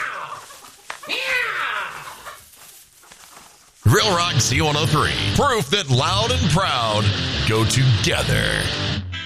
Real Rock C103. Proof that loud and proud go together.